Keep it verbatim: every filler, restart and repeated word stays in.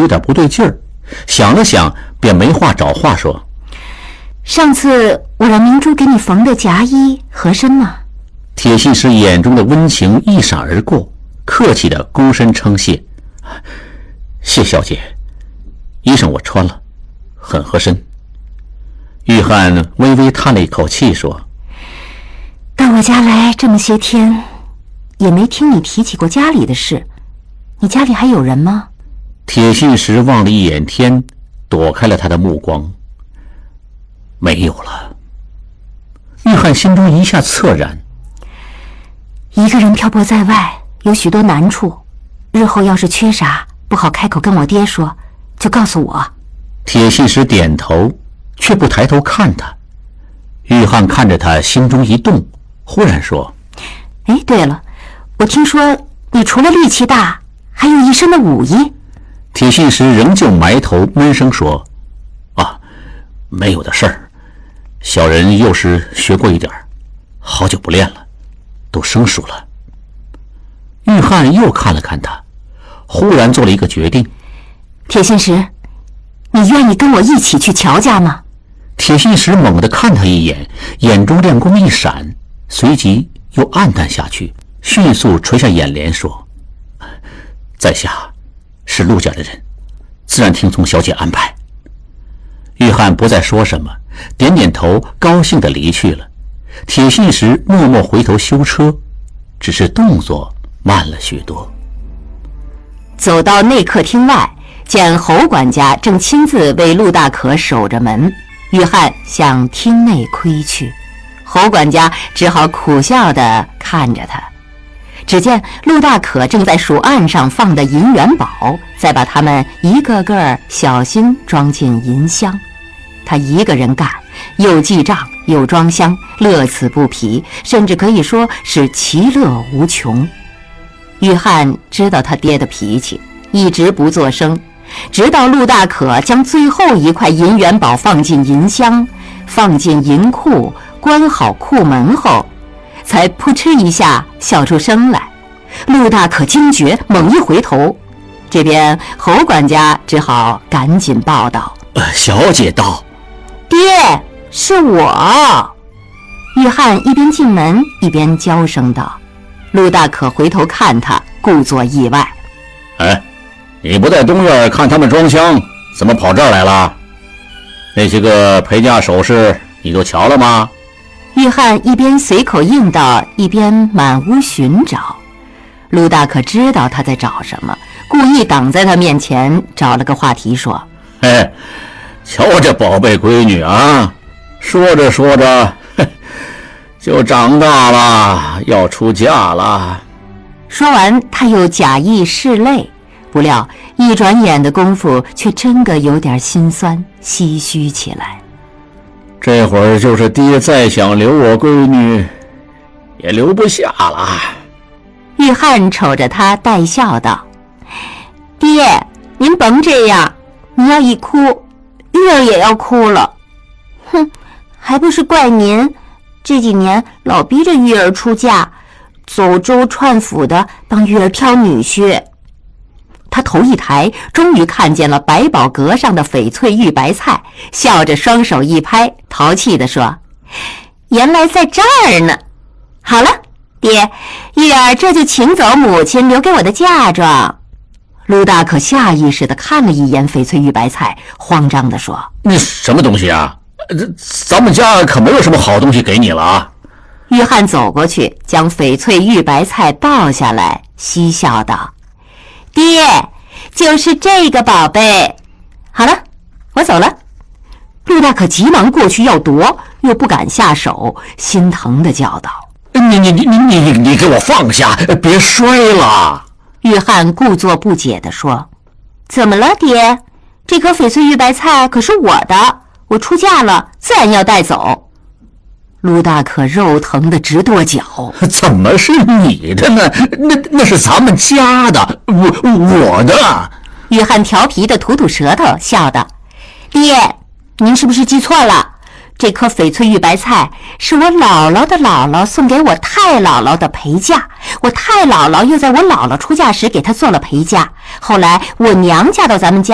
有点不对劲儿，想了想便没话找话说： 上次我让明珠给你缝的夹衣合身吗？ 铁信石眼中的温情一闪而过，客气地躬身称谢：谢小姐，衣裳我穿了，很合身。玉翰微微叹了一口气说： 到我家来这么些天，也没听你提起过家里的事，你家里还有人吗？ 铁信石望了一眼天，躲开了他的目光。没有了。玉翰心中一下恻然， 一个人漂泊在外，有许多难处，日后要是缺啥不好开口跟我爹说，就告诉我。 铁信石点头，却不抬头看他。玉翰看着他，心中一动，忽然说： 哎，对了，我听说你除了力气大，还有一身的武艺。 铁信石仍旧埋头闷声说：啊，没有的事儿，小人幼时学过一点，好久不练了，都生疏了。玉翰又看了看他，忽然做了一个决定： 铁信石，你愿意跟我一起去乔家吗？ 铁信石猛地看他一眼，眼中亮光一闪，随即又暗淡下去，迅速垂下眼帘说：在下是陆家的人，自然听从小姐安排。玉翰不再说什么，点点头，高兴地离去了。铁信石默默回头修车，只是动作慢了许多。 走到内客厅外，见侯管家正亲自为陆大可守着门，玉翰向厅内窥去，侯管家只好苦笑地看着他。只见陆大可正在数案上放的银元宝，再把它们一个个小心装进银箱。他一个人干，又记账又装箱，乐此不疲，甚至可以说是其乐无穷。玉翰知道他爹的脾气，一直不作声，直到陆大可将最后一块银元宝放进银箱，放进银库，关好库门后，才扑哧一下笑出声来。陆大可惊觉，猛一回头，这边侯管家只好赶紧报道： 呃、小姐到。 爹，是我。玉翰一边进门一边娇声道。陆大可回头看他，故作意外： 哎，你不在东院看他们装箱，怎么跑这儿来了？那些个陪嫁首饰你都瞧了吗？ 玉翰一边随口应道，一边满屋寻找。陆大可知道他在找什么，故意挡在他面前，找了个话题说： 嘿，瞧我这宝贝闺女啊，说着说着就长大了，要出嫁了。 说完他又假意拭泪，不料一转眼的功夫，却真个有点心酸唏嘘起来。 这会儿就是爹再想留我闺女，也留不下了。 玉翰瞅着他带笑道：爹，您甭这样，您要一哭，玉儿也要哭了。哼，还不是怪您，这几年老逼着玉儿出嫁，走州串府的帮玉儿挑女婿。他头一抬，终于看见了百宝阁上的翡翠玉白菜，笑着双手一拍，淘气地说：原来在这儿呢。好了，爹，玉儿这就请走母亲留给我的嫁妆。陆大可下意识地看了一眼翡翠玉白菜，慌张地说： 那什么东西啊？咱们家可没有什么好东西给你了啊。 玉翰走过去，将翡翠玉白菜抱下来，嬉笑道：爹，就是这个宝贝。好了，我走了。陆大可急忙过去要夺，又不敢下手，心疼地叫道： 你你你你你你给我放下，别摔了。 玉翰故作不解地说：怎么了，爹？这颗翡翠玉白菜可是我的，我出嫁了，自然要带走。陆大可肉疼得直跺脚： 怎么是你的呢？那那是咱们家的，我我的。 玉翰调皮地吐吐舌头，笑道：爹，您是不是记错了？这颗翡翠玉白菜是我姥姥的姥姥送给我太姥姥的陪嫁，我太姥姥又在我姥姥出嫁时给她做了陪嫁，后来我娘嫁到咱们家